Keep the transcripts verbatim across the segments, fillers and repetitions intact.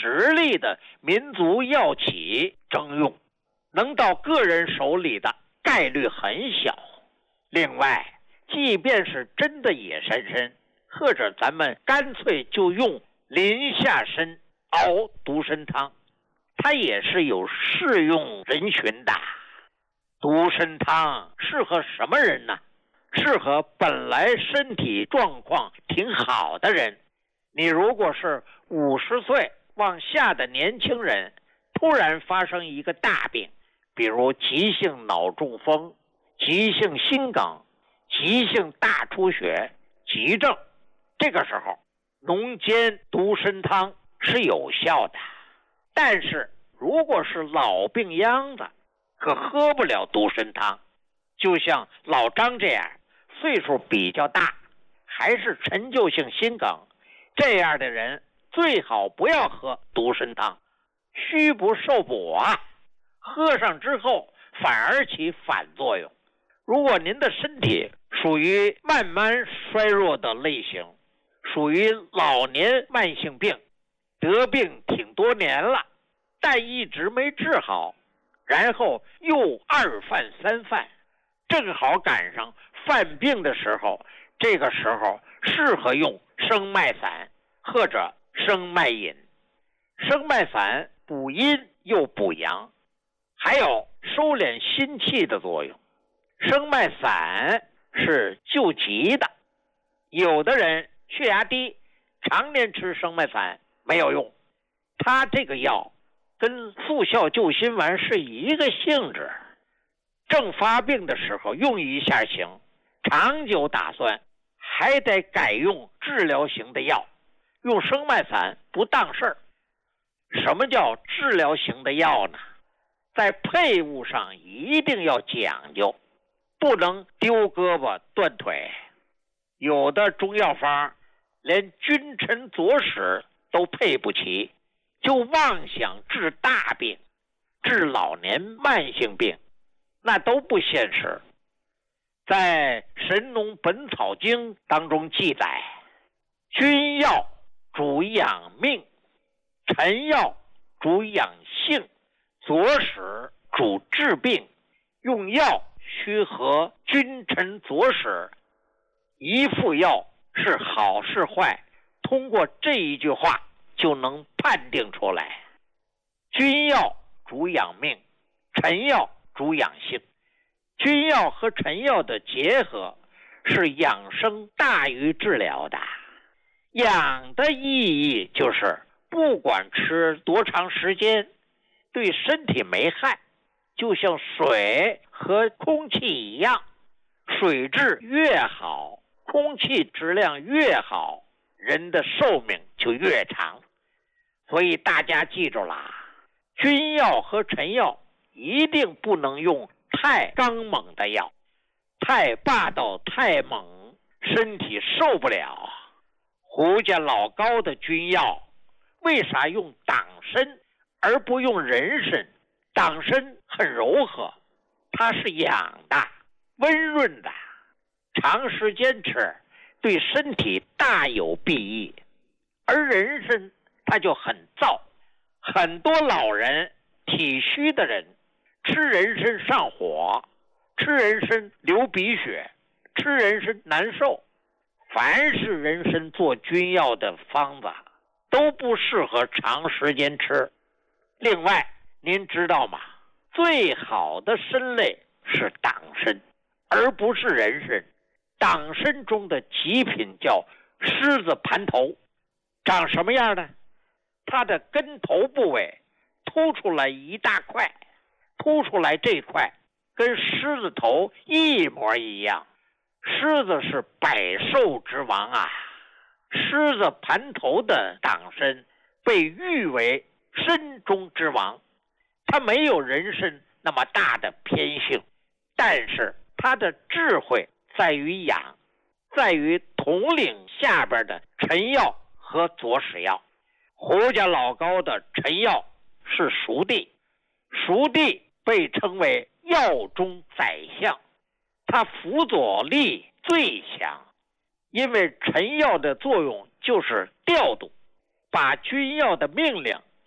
实力的民族药企征用，能到个人手里的概率很小。另外，即便是真的野山参，或者咱们干脆就用林下参熬独参汤，它也是有适用人群的。独参汤适合什么人呢？适合本来身体状况挺好的人。你如果是五十岁往下的年轻人，突然发生一个大病，比如急性脑中风、急性心梗、急性大出血、急症，这个时候浓煎独参汤是有效的。但是如果是老病秧子，可喝不了独参汤。就像老张这样岁数比较大，还是陈旧性心梗，这样的人最好不要喝独参汤，虚不受补啊，喝上之后反而起反作用。如果您的身体属于慢慢衰弱的类型，属于老年慢性病，得病挺多年了，但一直没治好，然后又二犯三犯，正好赶上犯病的时候，这个时候适合用生脉散或者生脉饮。生脉散补阴又补阳，还有收敛心气的作用。生脉散是救急的，有的人血压低，常年吃生脉散没有用，它这个药跟速效救心丸是一个性质，正发病的时候用一下行，长久打算还得改用治疗型的药，用生脉散不当事儿。什么叫治疗型的药呢？在配伍上一定要讲究，不能丢胳膊断腿。有的中药方连君臣佐使都配不齐，就妄想治大病，治老年慢性病，那都不现实。在《神农本草经》当中记载，君药主养命，臣药主养性，佐使主治病。用药须合君臣佐使，一副药是好是坏，通过这一句话就能判定出来。君药主养命，臣药主养性。君药和臣药的结合是养生大于治疗的。养的意义就是不管吃多长时间，对身体没害，就像水和空气一样，水质越好，空气质量越好，人的寿命就越长。所以大家记住了，君药和臣药一定不能用太刚猛的药，太霸道太猛，身体受不了。胡家老高的君药为啥用党参而不用人参？党参很柔和，它是养的温润的，长时间吃对身体大有裨益。而人参它就很燥，很多老人体虚的人吃人参上火，吃人参流鼻血，吃人参难受。凡是人参做君药的方子都不适合长时间吃。另外您知道吗？最好的参类是党参，而不是人参。党参中的极品叫狮子盘头，长什么样呢？它的根头部位凸出来一大块，凸出来这块跟狮子头一模一样。狮子是百兽之王啊，狮子盘头的党参被誉为参中之王。它没有人参那么大的偏性，但是它的智慧在于养，在于统领下边的臣药和佐使药。胡家老高的臣药是熟地，熟地被称为药中宰相，它辅佐力最强，因为臣药的作用就是调度，把君药的命令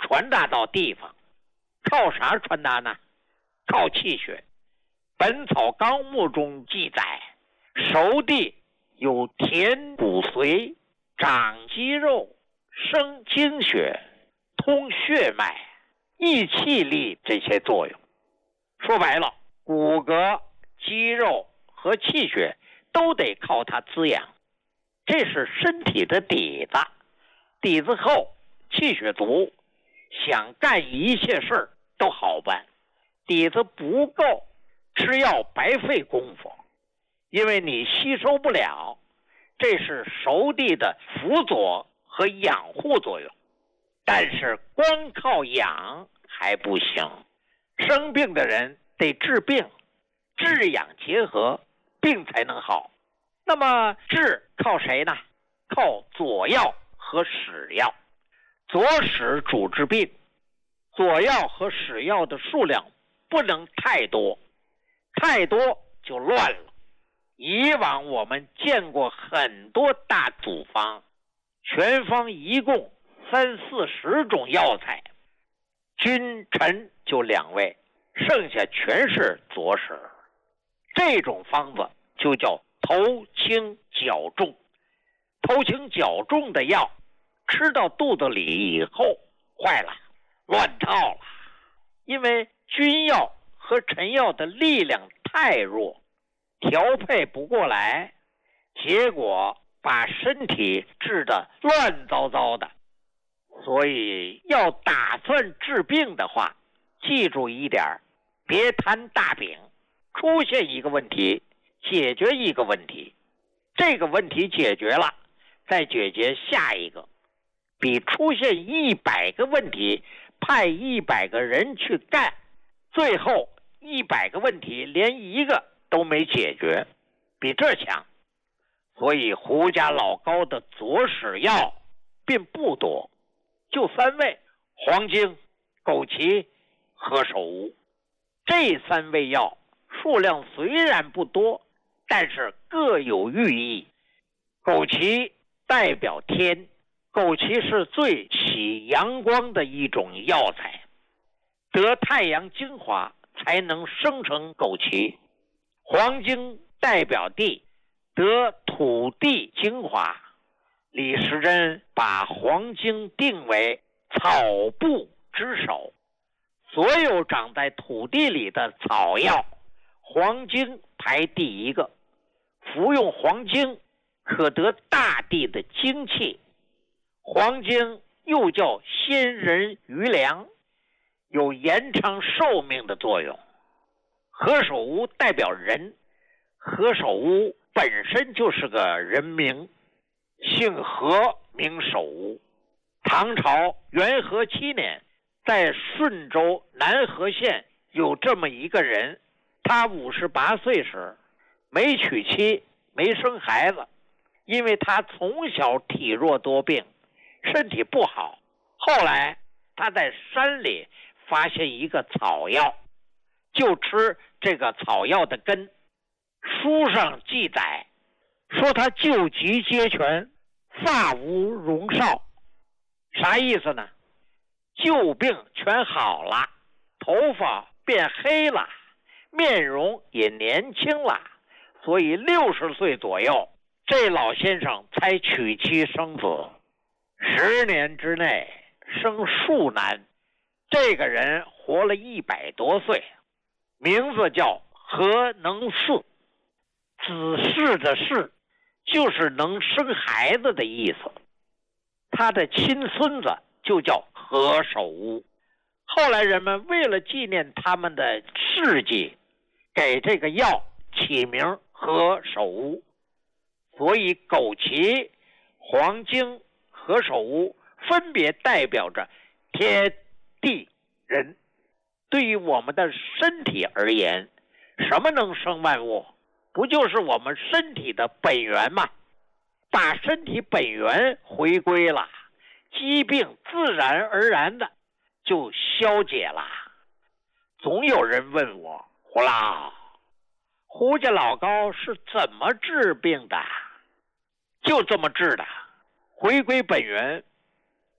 传达到地方。靠啥传达呢？靠气血。本草纲目中记载，熟地有填骨髓、长肌肉、生精血、通血脉、益气力这些作用。说白了，骨骼、肌肉和气血都得靠它滋养，这是身体的底子。底子厚，气血足，想干一切事儿都好办。底子不够，吃药白费功夫，因为你吸收不了，这是熟地的辅佐和养护作用。但是光靠养还不行，生病的人得治病，治养结合，病才能好。那么治靠谁呢？靠佐药和使药。佐使主治病，佐药和使药的数量不能太多，太多就乱了。以往我们见过很多大组方，全方一共三四十种药材，君臣就两位，剩下全是佐使。这种方子就叫头轻脚重。头轻脚重的药吃到肚子里以后坏了，乱套了。因为君药和臣药的力量太弱，调配不过来，结果把身体治得乱糟糟的。所以要打算治病的话，记住一点，别摊大饼，出现一个问题解决一个问题，这个问题解决了再解决下一个，比出现一百个问题派一百个人去干，最后一百个问题连一个都没解决，比这强。所以胡家老高的佐使药并不多，就三味：黄精、枸杞、何首乌。这三味药数量虽然不多，但是各有寓意。枸杞代表天，枸杞是最起阳光的一种药材，得太阳精华才能生成枸杞。黄精代表地，得土地精华。李时珍把黄精定为草部之首，所有长在土地里的草药，黄精排第一个。服用黄精可得大地的精气。黄精又叫仙人余粮，有延长寿命的作用。何首乌代表人，何首乌本身就是个人名，姓何名首乌。唐朝元和七年，在顺州南河县有这么一个人，他五十八岁时没娶妻，没生孩子，因为他从小体弱多病，身体不好。后来他在山里发现一个草药，就吃这个草药的根。书上记载说他救急皆全，发无荣少。啥意思呢？旧病全好了，头发变黑了，面容也年轻了，所以六十岁左右，这老先生才娶妻生子。十年之内生数男，这个人活了一百多岁，名字叫何能嗣。子嗣的嗣就是能生孩子的意思。他的亲孙子就叫何首乌。后来人们为了纪念他们的事迹，给这个药起名何首乌。所以枸杞、黄精、何首乌分别代表着天地人。对于我们的身体而言，什么能生万物？不就是我们身体的本源吗？把身体本源回归了，疾病自然而然的就消解了。总有人问我，胡老，胡家老高是怎么治病的？就这么治的，回归本源，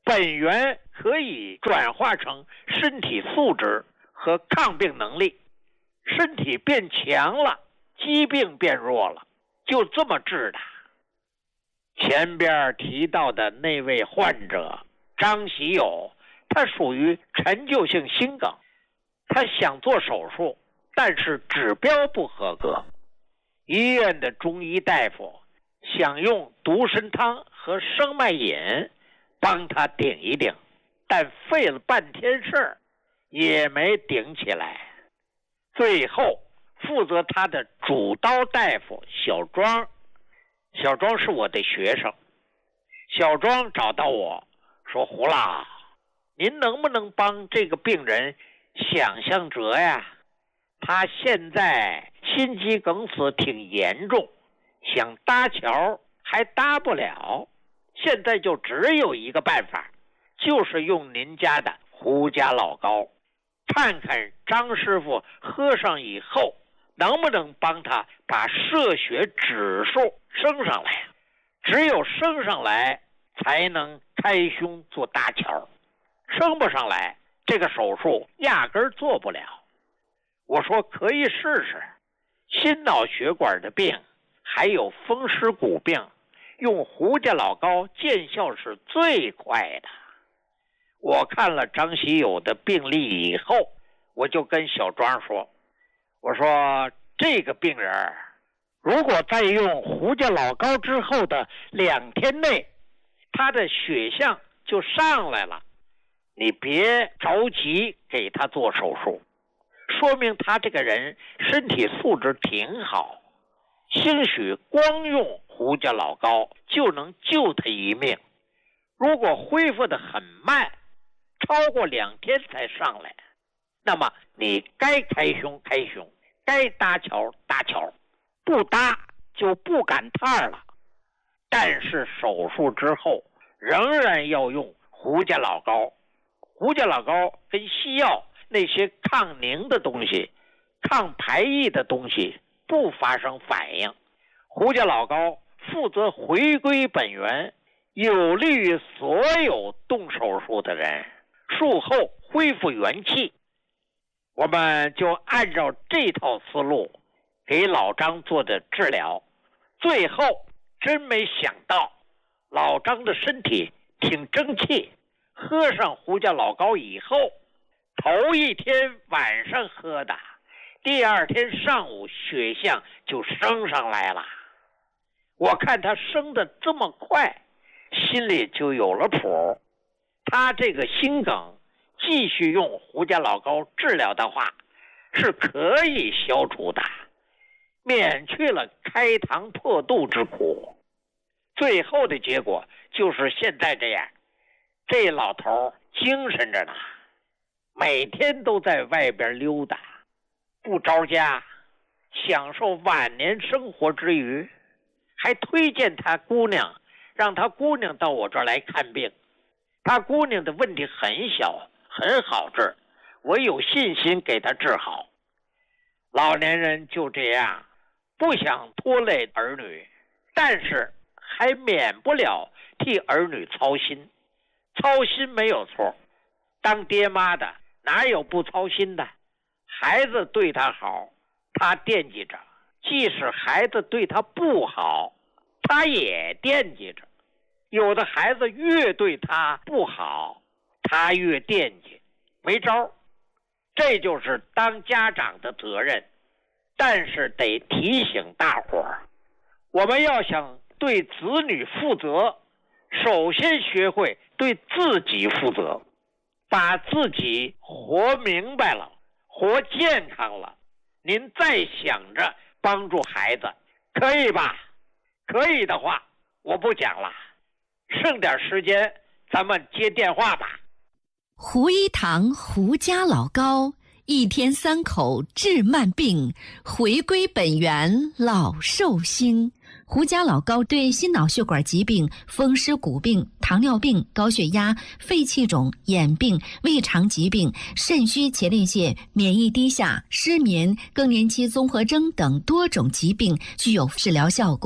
本源可以转化成身体素质和抗病能力，身体变强了，疾病变弱了，就这么治的。前边提到的那位患者张喜友，他属于陈旧性心梗，他想做手术，但是指标不合格。医院的中医大夫想用独参汤和生脉饮帮他顶一顶，但费了半天事儿也没顶起来。最后负责他的主刀大夫小庄，小庄是我的学生，小庄找到我说：胡老，您能不能帮这个病人想象辙呀？他现在心肌梗死挺严重，想搭桥还搭不了，现在就只有一个办法，就是用您家的胡家老膏，看看张师傅喝上以后能不能帮他把射血指数升上来。只有升上来才能开胸做搭桥，升不上来这个手术压根做不了。我说可以试试，心脑血管的病还有风湿骨病，用胡家老膏见效是最快的。我看了张喜友的病例以后，我就跟小庄说，我说这个病人如果在用胡家老膏之后的两天内，他的血象就上来了，你别着急给他做手术，说明他这个人身体素质挺好，兴许光用胡家老膏就能救他一命。如果恢复得很慢，超过两天才上来，那么你该开胸开胸，该搭桥搭桥，不搭就不赶趟了。但是手术之后仍然要用胡家老膏，胡家老膏跟西药那些抗凝的东西、抗排异的东西不发生反应，胡家老膏负责回归本源，有利于所有动手术的人术后恢复元气。我们就按照这套思路给老张做的治疗，最后真没想到老张的身体挺争气，喝上胡家老膏以后，头一天晚上喝的，第二天上午血象就升上来了。我看他升得这么快，心里就有了谱。他这个心梗继续用胡家老膏治疗的话，是可以消除的，免去了开膛破肚之苦。最后的结果就是现在这样，这老头精神着呢，每天都在外边溜达，不着家，享受晚年生活之余，还推荐他姑娘，让他姑娘到我这儿来看病。他姑娘的问题很小，很好治，我有信心给他治好。老年人就这样，不想拖累儿女，但是还免不了替儿女操心。操心没有错，当爹妈的哪有不操心的？孩子对他好，他惦记着，即使孩子对他不好，他也惦记着。有的孩子越对他不好，他越惦记，没招。这就是当家长的责任。但是得提醒大伙儿，我们要想对子女负责，首先学会对自己负责，把自己活明白了，活健康了，您再想着帮助孩子，可以吧？可以的话，我不讲了，剩点时间咱们接电话吧。 胡一堂胡家老膏，一天三口治慢病，回归本源老寿星。胡家老膏对心脑血管疾病、风湿骨病、糖尿病、高血压、肺气肿、眼病、胃肠疾病、肾虚前列腺、免疫低下、失眠、更年期综合征等多种疾病具有治疗效果。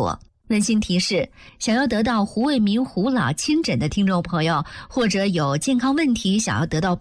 温馨提示：想要得到胡卫民胡老亲诊的听众朋友，或者有健康问题想要得到